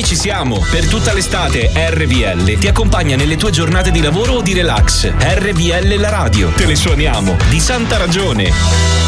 ci siamo. Per tutta l'estate RVL ti accompagna nelle tue giornate di lavoro o di relax. RVL la radio. Te le suoniamo di santa ragione.